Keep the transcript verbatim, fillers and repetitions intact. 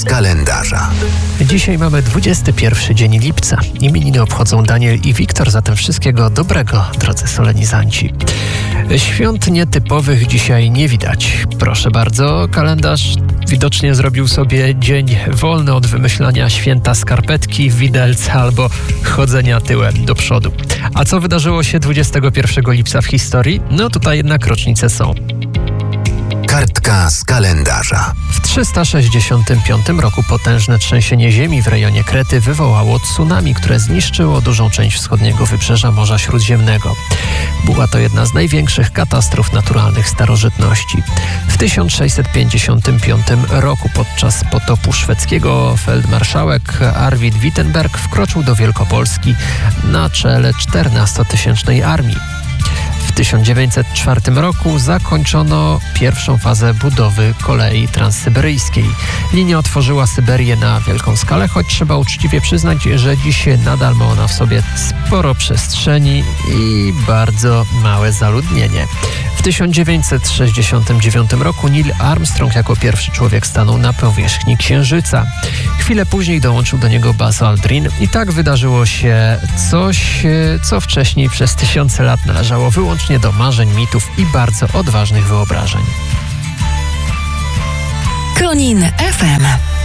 z kalendarza. Dzisiaj mamy dwudziesty pierwszy dzień lipca. Imieniny obchodzą Daniel i Wiktor, zatem wszystkiego dobrego, drodzy solenizanci. Świąt nietypowych dzisiaj nie widać. Proszę bardzo, kalendarz widocznie zrobił sobie dzień wolny od wymyślania święta skarpetki, widelca albo chodzenia tyłem do przodu. A co wydarzyło się dwudziestego pierwszego lipca w historii? No tutaj jednak rocznice są. Kartka z kalendarza. W trzysta sześćdziesiątym piątym roku potężne trzęsienie ziemi w rejonie Krety wywołało tsunami, które zniszczyło dużą część wschodniego wybrzeża Morza Śródziemnego. Była to jedna z największych katastrof naturalnych starożytności. W tysiąc sześćset pięćdziesiątym piątym roku podczas potopu szwedzkiego feldmarszałek Arvid Wittenberg wkroczył do Wielkopolski na czele czternastotysięcznej armii. W tysiąc dziewięćset czwartym roku zakończono pierwszą fazę budowy kolei transsyberyjskiej. Linia otworzyła Syberię na wielką skalę, choć trzeba uczciwie przyznać, że dziś nadal ma ona w sobie sporo przestrzeni i bardzo małe zaludnienie. W tysiąc dziewięćset sześćdziesiątym dziewiątym roku Neil Armstrong jako pierwszy człowiek stanął na powierzchni Księżyca. Chwilę później dołączył do niego Buzz Aldrin i tak wydarzyło się coś, co wcześniej przez tysiące lat należało wyłącznie do marzeń, mitów i bardzo odważnych wyobrażeń. Konin F M.